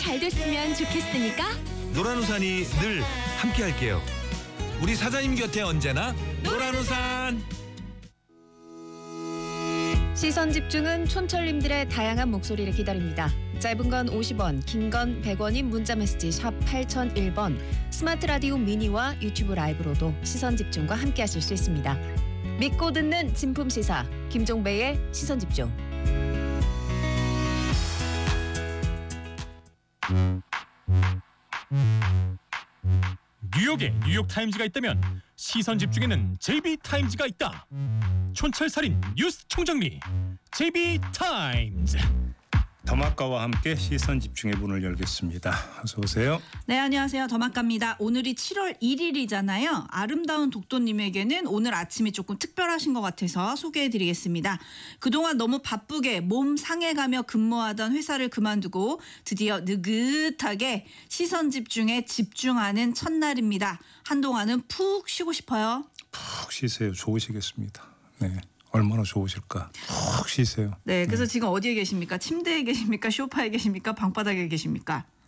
잘 됐으면 좋겠으니까 노란우산이 늘 함께할게요. 우리 사장님 곁에 언제나 노란우산. 시선 집중은 촌철님들의 다양한 목소리를 기다립니다. 짧은 건 50원, 긴 건 100원인 문자메시지 샵 8001번, 스마트 라디오 미니와 유튜브 라이브로도 시선 집중과 함께하실 수 있습니다. 믿고 듣는 진품 시사 김종배의 시선 집중. 뉴욕에 뉴욕타임즈가 있다면 시선 집중에는 JB타임즈가 있다. 촌철살인 뉴스 총정리 JB타임즈. 더마카와 함께 시선 집중의 문을 열겠습니다. 어서 오세요. 네, 안녕하세요. 더마카입니다. 오늘이 7월 1일이잖아요. 아름다운 독도님에게는 오늘 아침이 조금 특별하신 것 같아서 소개해드리겠습니다. 그동안 너무 바쁘게 몸 상해가며 근무하던 회사를 그만두고 드디어 느긋하게 시선 집중에 집중하는 첫날입니다. 한동안은 푹 쉬고 싶어요. 푹 쉬세요. 좋으시겠습니다. 네, 얼마나 좋으실까. 푹 쉬세요. 네, 그래서 지금 어디에 계십니까? 침대에 계십니까? 소파에 계십니까? 방바닥에 계십니까?